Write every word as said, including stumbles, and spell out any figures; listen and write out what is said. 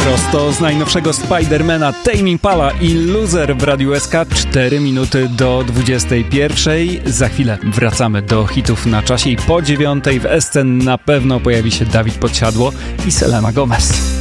Prosto z najnowszego Spidermana Tame Impala i Loser w Radiu S K. cztery minuty do dwudziestej pierwszej. Za chwilę wracamy do hitów na czasie i po dziewiątej w S C na pewno pojawi się Dawid Podsiadło i Selena Gomez.